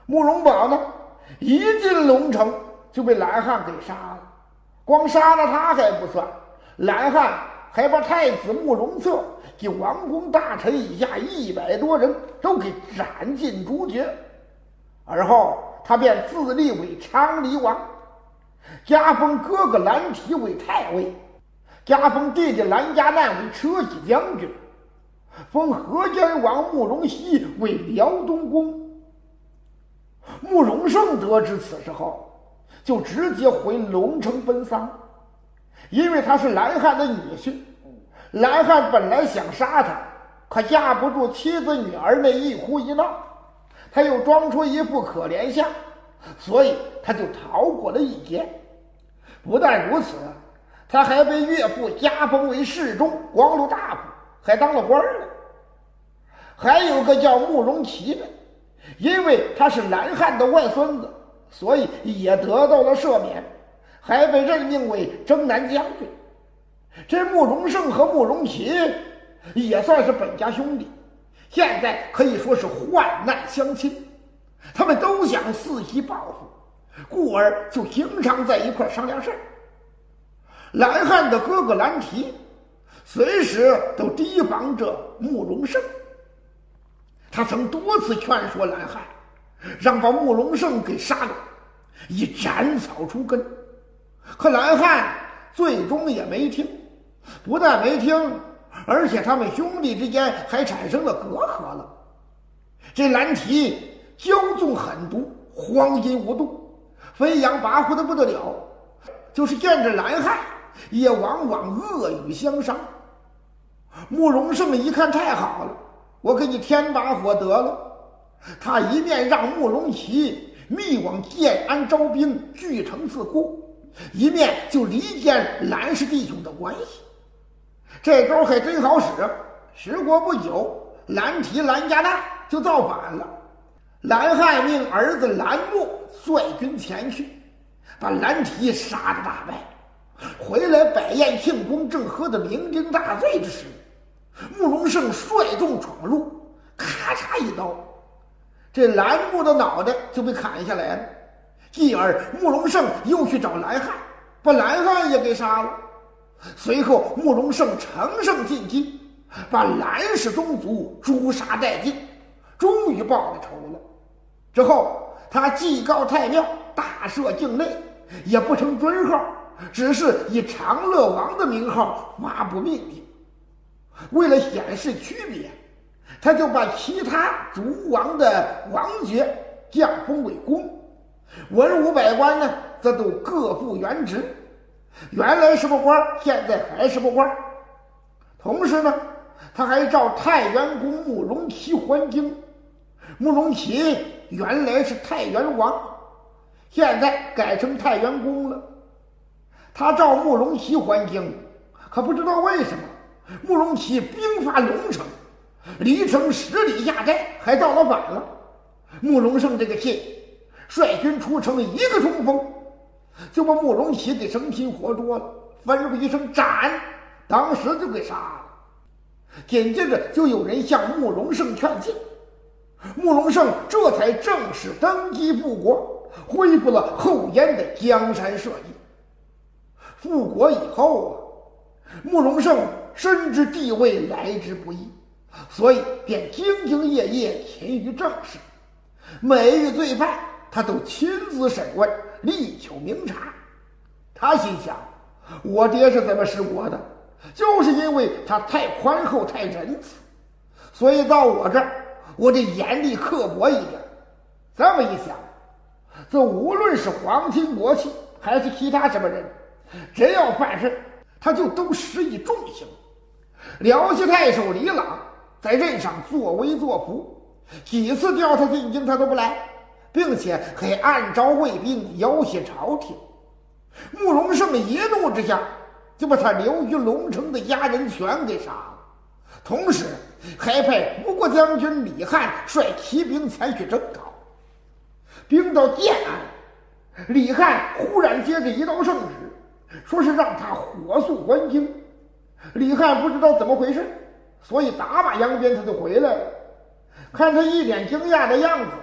慕容宝呢，一进龙城就被蓝汉给杀了。光杀了他还不算，蓝汉还把太子慕容策及王公大臣以下100多人都给斩尽诛绝。而后他便自立为昌黎王，加封哥哥蓝提为太尉，加封弟弟蓝家难为车骑将军，封河间王慕容熙为辽东公。慕容胜得知此事后，就直接回龙城奔丧，因为他是蓝汉的女婿。蓝汉本来想杀他，可架不住妻子女儿那一哭一闹，他又装出一副可怜相，所以他就逃过了一劫。不但如此，他还被岳父加封为侍中、光禄大夫，还当了官了。还有个叫慕容齐的，因为他是蓝汉的外孙子，所以也得到了赦免，还被任命为征南将军。这慕容胜和慕容齐也算是本家兄弟，现在可以说是患难相亲，他们都想伺机报复，故而就经常在一块商量事儿。蓝汉的哥哥蓝提随时都提防着慕容胜，他曾多次劝说蓝汉让把慕容胜给杀了，以斩草除根，可蓝汉最终也没听。不但没听，而且他们兄弟之间还产生了隔阂了。这蓝提骄纵狠毒，荒淫无度，飞扬跋扈的不得了，就是见着蓝汉也往往恶语相伤。慕容胜一看太好了，我给你添把火得了。他一面让慕容齐密往建安招兵，据城自库，一面就离间蓝氏弟兄的关系。这招还真好使。时过不久，蓝提蓝家难就造反了。蓝汉命儿子蓝默率军前去，把蓝提杀得大败。回来摆宴庆功，正喝得酩酊大醉之时，慕容胜率众闯入，咔嚓一刀，这蓝默的脑袋就被砍下来了。继而慕容胜又去找蓝汉，把蓝汉也给杀了。随后慕容胜乘胜进击，把蓝氏宗族诛杀殆尽，终于报了仇了。之后他祭告太庙，大赦境内，也不成尊号，只是以长乐王的名号发布命令。为了显示区别，他就把其他族王的王爵降封为公，文武百官呢则都各复原职，原来是个官，现在还是个官。同时呢，他还召太原公慕容齐还京。慕容齐原来是太原王，现在改成太原公了。他召慕容齐还京，可不知道为什么慕容齐兵发龙城，离城10里下寨，还造了反了。慕容胜这个气，率军出城，一个冲锋就把慕容齐给生擒活捉了，吩咐一声斩，当时就给杀了。紧接着就有人向慕容胜劝进，慕容胜这才正式登基复国，恢复了后燕的江山社稷。复国以后啊，慕容胜深知地位来之不易，所以便兢兢业业，勤于政事，每遇罪犯他都亲自审问，力求明察。他心想，我爹是怎么失国的，就是因为他太宽厚太仁慈，所以到我这儿我得严厉刻薄一点。这么一想，这无论是皇亲国戚还是其他什么人，只要犯事他就都施以重刑。辽西太守李朗在任上作威作福，几次调他进京他都不来，并且还暗招卫兵要挟朝廷。慕容胜一怒之下就把他留于龙城的家人全给杀了，同时还派吴国将军李翰率骑兵前去征讨。兵到建安，李翰忽然接着一道圣旨，说是让他火速还京。李翰不知道怎么回事，所以打马扬鞭他就回来了。看他一脸惊讶的样子，